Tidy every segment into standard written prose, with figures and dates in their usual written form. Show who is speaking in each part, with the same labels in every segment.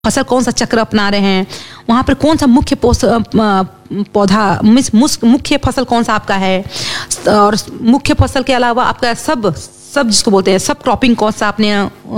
Speaker 1: फसल कौन सा चक्र अपना रहे हैं, वहाँ पर कौन सा मुख्य पौधा मुख्य फसल कौन सा आपका है, और मुख्य फसल के अलावा आपका सब जिसको बोलते हैं सब क्रॉपिंग कौन सा आपने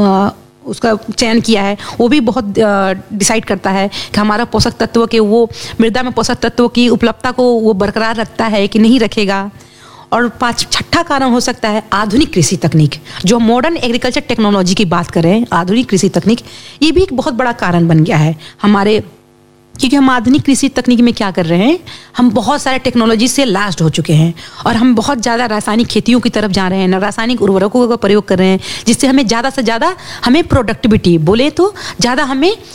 Speaker 1: उसका चयन किया है, वो भी बहुत डिसाइड करता है कि हमारा पोषक तत्व के वो मृदा में पोषक तत्वों की उपलब्धता को वो बरकरार रखता है कि नहीं रखेगा। और छठा कारण हो सकता है आधुनिक कृषि तकनीक। जो मॉडर्न एग्रीकल्चर टेक्नोलॉजी की बात करें, आधुनिक कृषि तकनीक, ये भी एक बहुत बड़ा कारण बन गया है हमारे, क्योंकि हम आधुनिक कृषि तकनीक में क्या कर रहे हैं, हम बहुत सारे टेक्नोलॉजी से लास्ट हो चुके हैं और हम बहुत ज़्यादा रासायनिक खेतियों की तरफ जा रहे हैं, रासायनिक उर्वरकों का प्रयोग कर रहे हैं, जिससे हमें ज़्यादा से ज़्यादा हमें प्रोडक्टिविटी बोले तो ज़्यादा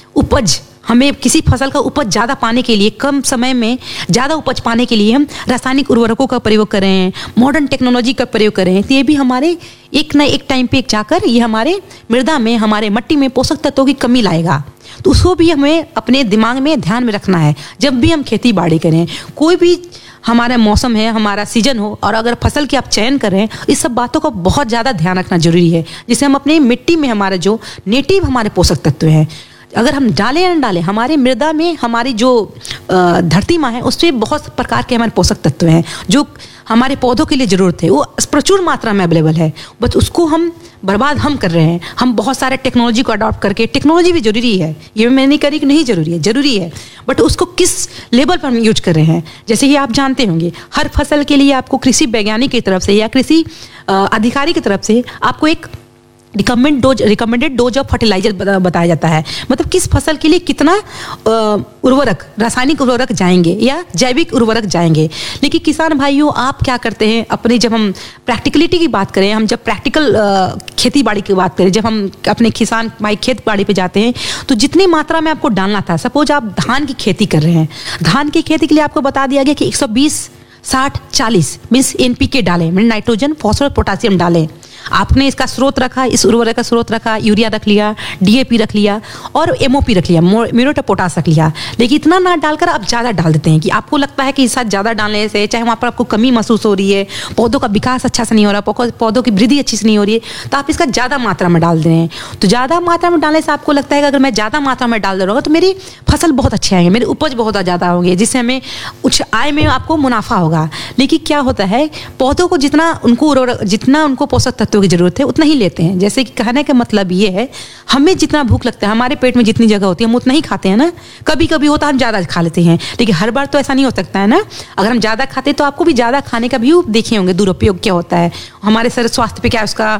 Speaker 1: हमें किसी फसल का उपज ज़्यादा पाने के लिए, कम समय में ज़्यादा उपज पाने के लिए हम रासायनिक उर्वरकों का प्रयोग कर रहे हैं, मॉडर्न टेक्नोलॉजी का प्रयोग कर रहे हैं। तो ये भी हमारे एक ना एक टाइम पे जाकर ये हमारे मृदा में, हमारे मिट्टी में पोषक तत्वों की कमी लाएगा। तो उसको भी हमें अपने दिमाग में ध्यान में रखना है जब भी हम खेती बाड़ी करें। कोई भी हमारा मौसम है, हमारा सीजन हो, और अगर फसल की आप चयन करें, इस सब बातों का बहुत ज़्यादा ध्यान रखना जरूरी है, जिससे हम अपनी मिट्टी में हमारा जो नेटिव हमारे पोषक तत्व हैं, अगर हम डालें या न डालें, हमारे मृदा में हमारी जो धरती माँ है उसमें बहुत प्रकार के हमारे पोषक तत्व हैं जो हमारे पौधों के लिए ज़रूरत है, वो प्रचुर मात्रा में अवेलेबल है, बस उसको हम बर्बाद हम कर रहे हैं। हम बहुत सारे टेक्नोलॉजी को अडॉप्ट करके, टेक्नोलॉजी भी जरूरी है, ये मैं नहीं करी कि नहीं जरूरी है, बट उसको किस लेवल पर हम यूज कर रहे हैं। जैसे कि आप जानते होंगे, हर फसल के लिए आपको कृषि वैज्ञानिक की तरफ से या कृषि अधिकारी की तरफ से आपको एक रिकमेंडेड डोज ऑफ फर्टिलाइजर बताया जाता है, मतलब किस फसल के लिए कितना उर्वरक, रासायनिक उर्वरक जाएंगे या जैविक उर्वरक जाएंगे। लेकिन किसान भाइयों, आप क्या करते हैं अपने, जब हम प्रैक्टिकलिटी की बात करें, हम जब प्रैक्टिकल खेती बाड़ी की बात करें, जब हम अपने किसान भाई खेत बाड़ी पे जाते हैं, तो जितनी मात्रा में आपको डालना था, सपोज आप धान की खेती कर रहे हैं, धान की खेती के लिए आपको बता दिया गया कि 120-60-40 मीन्स NPK डालें, मीन नाइट्रोजन फॉस्फोरस पोटासियम डालें। आपने इसका स्रोत रखा, इस उर्वरक का स्रोत रखा, यूरिया रख लिया, DAP रख लिया और MOP रख लिया, म्यूरेट ऑफ पोटास रख लिया। लेकिन इतना ना डालकर आप ज़्यादा डाल देते हैं कि आपको लगता है कि इस साथ ज़्यादा डालने से, चाहे वहाँ पर आपको कमी महसूस हो रही है, पौधों का विकास अच्छा से नहीं हो रहा, पौधों की वृद्धि अच्छी से नहीं हो रही है, तो आप इसका ज़्यादा मात्रा में डाल दे रहे हैं। तो ज़्यादा मात्रा में डालने से आपको लगता है कि अगर मैं ज़्यादा मात्रा में डाल दे रहा हूँ तो मेरी फसल बहुत अच्छी आएंगे, मेरी उपज बहुत ज़्यादा होंगे, जिससे हमें उच्च आय में आपको मुनाफा होगा। लेकिन क्या होता है, पौधों को जितना उनको पोषक तत्वों की जरूरत है उतना ही लेते हैं। जैसे कि कहने का मतलब ये है, हमें जितना भूख लगता है, हमारे पेट में जितनी जगह होती है हम उतना ही खाते हैं ना। कभी कभी होता है हम ज़्यादा खा लेते हैं, लेकिन हर बार तो ऐसा नहीं हो सकता है ना। अगर हम ज़्यादा खाते तो आपको भी ज़्यादा खाने का भी देखे होंगे दुरुपयोग क्या होता है, हमारे शरीर स्वास्थ्य पे क्या उसका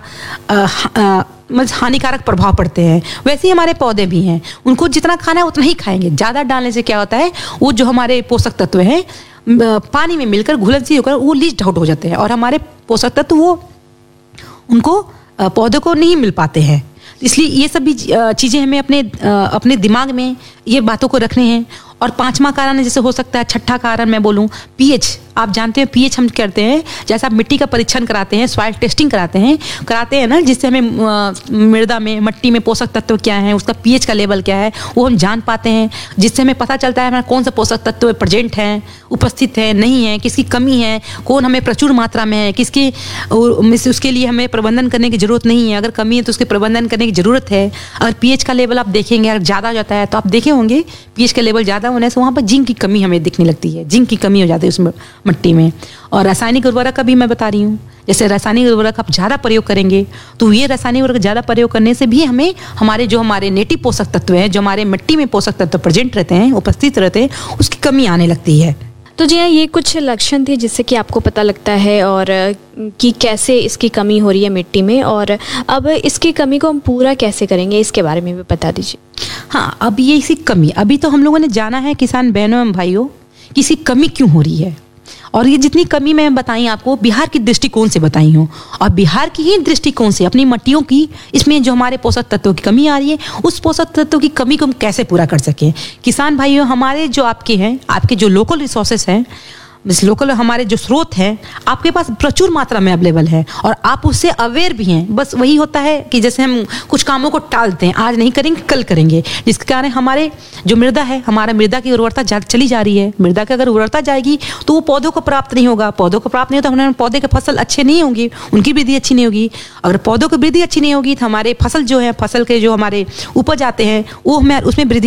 Speaker 1: हानिकारक प्रभाव पड़ते हैं। वैसे ही हमारे पौधे भी हैं, उनको जितना खाना है उतना ही खाएंगे। ज़्यादा डालने से क्या होता है, वो जो हमारे पोषक तत्व हैं पानी में मिलकर घुलनशील होकर वो लीच आउट हो जाते हैं और हमारे पोषक तत्व वो उनको पौधों को नहीं मिल पाते हैं। इसलिए ये सब भी चीज़ें हमें अपने दिमाग में ये बातों को रखने हैं। और पांचवा कारण जैसे हो सकता है, छठा कारण मैं बोलूँ पीएच। आप जानते हैं पीएच हम करते हैं, जैसे आप मिट्टी का परीक्षण कराते हैं, सॉइल टेस्टिंग कराते हैं ना, जिससे हमें मृदा में, मिट्टी में पोषक तत्व क्या है, उसका पीएच का लेवल क्या है वो हम जान पाते हैं, जिससे हमें पता चलता है हमारा कौन सा पोषक तत्व प्रेजेंट है, उपस्थित है, नहीं है, किसकी कमी है, कौन हमें प्रचुर मात्रा में है, किसकी उसके लिए हमें प्रबंधन करने की जरूरत नहीं है, अगर कमी है तो उसके प्रबंधन करने की जरूरत है। अगर पीएच का लेवल आप देखेंगे अगर ज़्यादा हो जाता है तो आप देखे होंगे पीएच का लेवल ज़्यादा होने से वहाँ पर जिंक की कमी हमें दिखने लगती है, जिंक की कमी हो जाती है उसमें मिट्टी में। और रासायनिक उर्वरक का भी मैं बता रही हूँ, जैसे रासायनिक उर्वरक आप ज़्यादा प्रयोग करेंगे तो ये रासायनिक उर्वरक ज़्यादा प्रयोग करने से भी हमें हमारे नेटिव पोषक तत्व हैं, जो हमारे मिट्टी में पोषक तत्व प्रेजेंट रहते हैं, उपस्थित रहते हैं, उसकी कमी आने लगती है।
Speaker 2: तो जी हाँ, ये कुछ लक्षण थे जिससे कि आपको पता लगता है और कि कैसे इसकी कमी हो रही है मिट्टी में, और अब इसकी कमी को हम पूरा कैसे करेंगे इसके बारे में भी बता दीजिए।
Speaker 1: हाँ, अब ये इसकी कमी, अभी तो हम लोगों ने जाना है किसान बहनों एवं भाइयों कि इसकी कमी क्यों हो रही है, और ये जितनी कमी मैं बताई आपको बिहार की दृष्टिकोण से बताई हूँ, और बिहार की ही दृष्टिकोण से अपनी मट्टियों की, इसमें जो हमारे पोषक तत्वों की कमी आ रही है, उस पोषक तत्वों की कमी को हम कैसे पूरा कर सकें। किसान भाइयों, हमारे जो आपके जो लोकल रिसोर्सेस हैं, लोकल हमारे जो स्रोत हैं आपके पास प्रचुर मात्रा में अवेलेबल है और आप उससे अवेयर भी हैं। बस वही होता है कि जैसे हम कुछ कामों को टालते हैं, आज नहीं करेंगे कल करेंगे, जिसके कारण हमारे जो मृदा है, हमारा मृदा की उर्वरता चली जा रही है। मृदा की अगर उर्वरता जाएगी तो वो पौधों को प्राप्त नहीं होगा, पौधों को प्राप्त नहीं होता, हमारे पौधे के फसल अच्छे नहीं होंगी, उनकी वृद्धि अच्छी नहीं होगी। अगर पौधों की वृद्धि अच्छी नहीं होगी तो हमारे फसल जो है, फसल के जो हमारे उपज आते हैं वो हमें उसमें वृद्धि